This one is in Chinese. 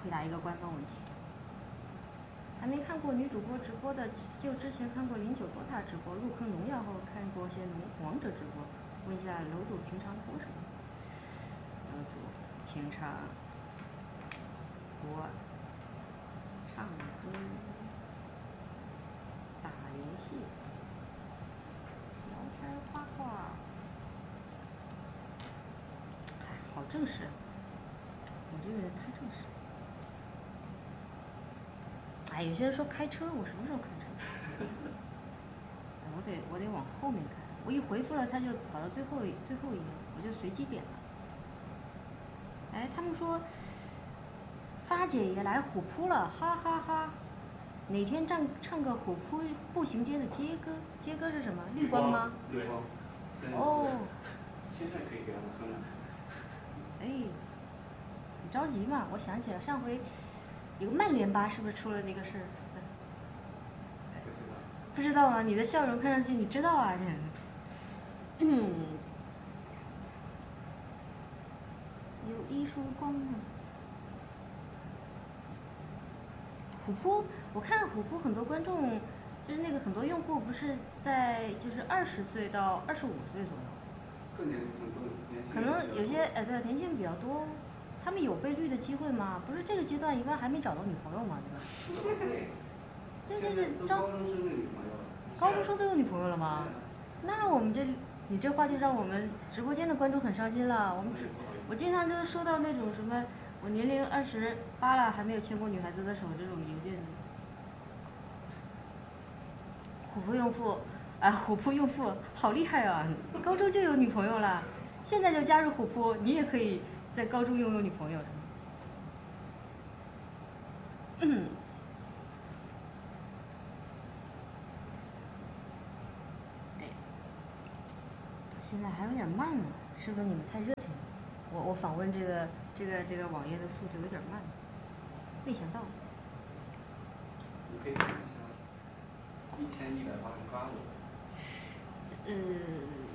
回答一个官方问题。还没看过女主播直播的，就之前看过09多塔直播，入坑农药后看过些王者直播。问一下楼主平常播什么？楼主平常播唱歌、打游戏、聊天画画。哎，好正式，我这个人太正式。哎，有些人说开车，我什么时候开车？我得往后面开。我一回复了，他就跑到最后一页，我就随机点了。哎，他们说发姐也来虎扑了，哈哈哈！哪天唱个虎扑步行街的街歌？街歌是什么？绿光吗？ 对。 哦。 现在可以给他们哼了。 哎，你着急嘛？我想起了上回有个曼联吧，是不是出了那个事儿？不知道吗？你的笑容看上去你知道啊。有艺术光芒。虎扑，我看虎扑很多观众，就是那个很多用户不是在就是20岁到25岁左右。 各年龄层都有。 可能有些对年轻人比较多，他们有被绿的机会吗？不是这个阶段一般还没找到女朋友吗？对吧？对， 高中生的女朋友。 高中生都有女朋友了吗？那我们你这话就让我们直播间的观众很伤心了。我经常就收到那种什么我年龄28了还没有牵过女孩子的手这种邮件。虎扑用户好厉害啊！高中就有女朋友了，现在就加入虎扑，你也可以在高中拥有女朋友。现在还有点慢了，是不是你们太热情了？我访问这个网页的速度有点慢，没想到。 你可以看一下，1188个。